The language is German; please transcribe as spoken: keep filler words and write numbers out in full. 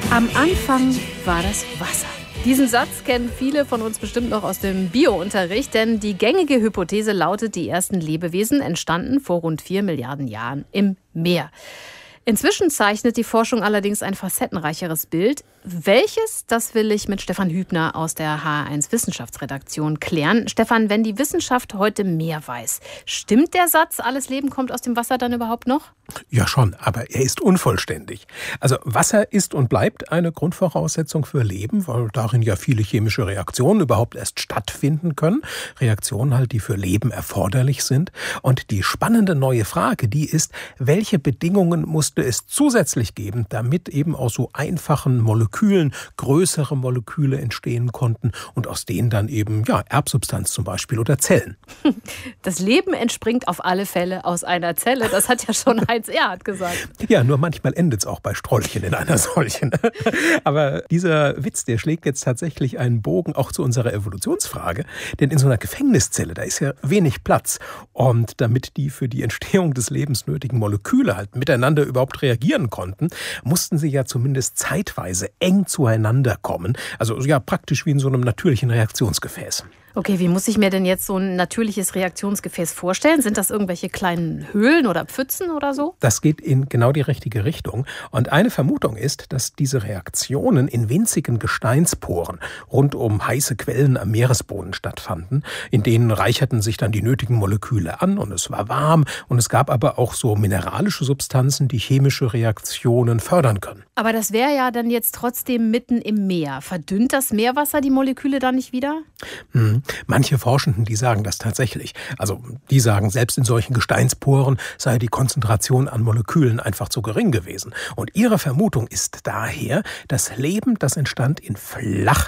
Am Anfang war das Wasser. Diesen Satz kennen viele von uns bestimmt noch aus dem Bio-Unterricht, denn die gängige Hypothese lautet, die ersten Lebewesen entstanden vor rund vier Milliarden Jahren im Meer. Inzwischen zeichnet die Forschung allerdings ein facettenreicheres Bild. Welches, das will ich mit Stefan Hübner aus der H R eins Wissenschaftsredaktion klären. Stefan, wenn die Wissenschaft heute mehr weiß, stimmt der Satz, alles Leben kommt aus dem Wasser dann überhaupt noch? Ja schon, aber er ist unvollständig. Also Wasser ist und bleibt eine Grundvoraussetzung für Leben, weil darin ja viele chemische Reaktionen überhaupt erst stattfinden können. Reaktionen halt, die für Leben erforderlich sind. Und die spannende neue Frage, die ist, welche Bedingungen musste es zusätzlich geben, damit eben aus so einfachen Molekülen größere Moleküle entstehen konnten und aus denen dann eben ja Erbsubstanz zum Beispiel oder Zellen. Das Leben entspringt auf alle Fälle aus einer Zelle, das hat ja schon Heinz Erhardt gesagt. Ja, nur manchmal endet es auch bei Strolchen in einer solchen. Aber dieser Witz, der schlägt jetzt tatsächlich einen Bogen auch zu unserer Evolutionsfrage. Denn in so einer Gefängniszelle, da ist ja wenig Platz. Und damit die für die Entstehung des Lebens nötigen Moleküle halt miteinander überhaupt reagieren konnten, mussten sie ja zumindest zeitweise eng zueinander kommen. Also ja, praktisch wie in so einem natürlichen Reaktionsgefäß. Okay, wie muss ich mir denn jetzt so ein natürliches Reaktionsgefäß vorstellen? Sind das irgendwelche kleinen Höhlen oder Pfützen oder so? Das geht in genau die richtige Richtung. Und eine Vermutung ist, dass diese Reaktionen in winzigen Gesteinsporen rund um heiße Quellen am Meeresboden stattfanden. In denen reicherten sich dann die nötigen Moleküle an und es war warm. Und es gab aber auch so mineralische Substanzen, die chemische Reaktionen fördern können. Aber das wäre ja dann jetzt trotzdem mitten im Meer. Verdünnt das Meerwasser die Moleküle dann nicht wieder? Hm. Manche Forschenden, die sagen das tatsächlich. Also die sagen, selbst in solchen Gesteinsporen sei die Konzentration an Molekülen einfach zu gering gewesen. Und ihre Vermutung ist daher, das Leben, das entstand in flach